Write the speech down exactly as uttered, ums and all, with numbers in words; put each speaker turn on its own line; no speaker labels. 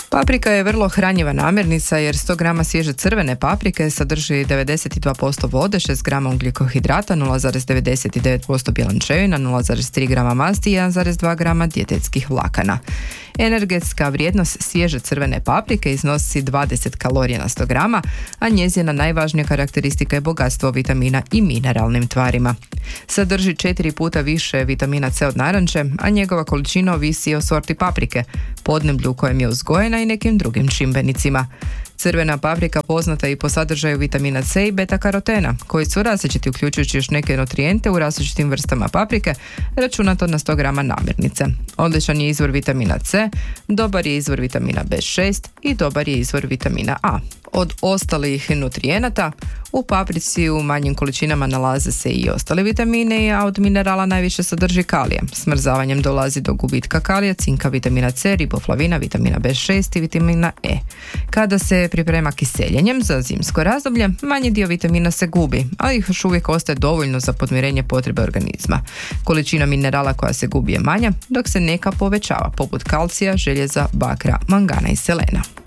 Paprika je vrlo hranjiva namirnica jer sto grama svježe crvene paprike sadrži devedeset dva posto vode, šest grama ugljikohidrata, nula zarez devedeset devet posto bjelančevina, nula zarez tri grama masti i jedan zarez dva grama dijetetskih vlakana. Energetska vrijednost svježe crvene paprike iznosi dvadeset kalorija na sto grama, a njezina najvažnija karakteristika je bogatstvo vitamina i mineralnim tvarima. Sadrži četiri puta više vitamina C od naranče, a njegova količina ovisi o sorti paprike, podneblju u kojem je uzgojena i nekim drugim čimbenicima. Crvena paprika poznata je i po sadržaju vitamina C i beta-karotena, koji su različiti uključujući još neke nutrijente u različitim vrstama paprike, računato na sto grama namirnice. Odličan je izvor vitamina C, dobar je izvor vitamina B šest i dobar je izvor vitamina A. Od ostalih nutrijenata u paprici u manjim količinama nalaze se i ostale vitamine, a od minerala najviše sadrži kalija. Smrzavanjem dolazi do gubitka kalija, cinka, vitamina C, riboflavina, vitamina B šest i vitamina E. Kada se priprema kiseljenjem za zimsko razdoblje, manji dio vitamina se gubi, ali ih još uvijek ostaje dovoljno za podmirenje potrebe organizma. Količina minerala koja se gubi je manja, dok se neka povećava, poput kalcija, željeza, bakra, mangana i selena.